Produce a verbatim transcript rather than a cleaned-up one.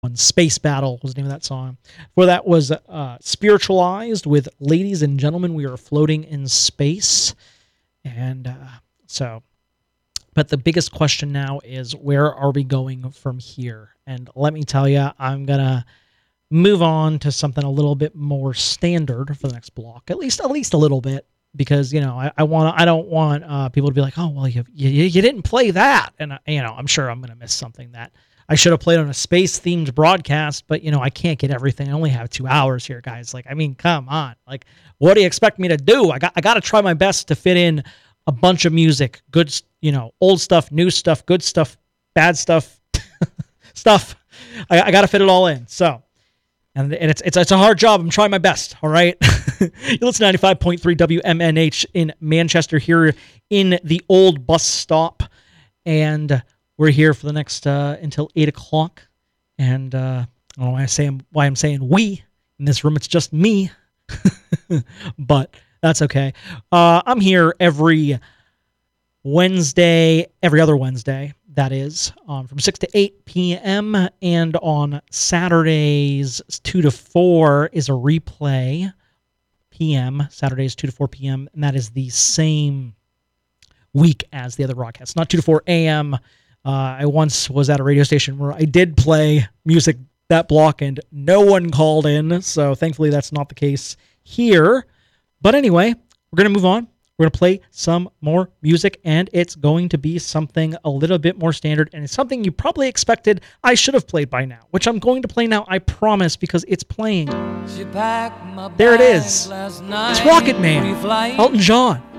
Space Battle was the name of that song. Before that was uh, Spiritualized with Ladies and Gentlemen, We Are Floating in Space. And uh, so, but the biggest question now is, where are we going from here? And let me tell you, I'm going to move on to something a little bit more standard for the next block, at least at least a little bit, because, you know, I, I want I don't want uh, people to be like, oh, well, you, you you didn't play that. And, uh, you know, I'm sure I'm going to miss something that I should have played on a space-themed broadcast, but, you know, I can't get everything. I only have two hours here, guys. Like, I mean, come on. Like, what do you expect me to do? I got I got to try my best to fit in a bunch of music, good, you know, old stuff, new stuff, good stuff, bad stuff, stuff. I, I got to fit it all in. So, and and it's it's it's a hard job. I'm trying my best. All right. You listen to ninety-five point three W M N H in Manchester here in the old bus stop, and we're here for the next uh, until eight o'clock, and uh, I don't know why I say why I'm saying we in this room. It's just me, but that's okay. Uh, I'm here every Wednesday, every other Wednesday. That is um, from six to eight p.m. and on Saturdays two to four is a replay. P M Saturdays two to four p.m. and that is the same week as the other broadcasts. Not two to four a.m. Uh, I once was at a radio station where I did play music that block and no one called in, so thankfully that's not the case here. But anyway, we're going to move on. We're going to play some more music, and it's going to be something a little bit more standard, and it's something you probably expected I should have played by now, which I'm going to play now, I promise, because it's playing. There it is. It's Rocket Man, Elton John.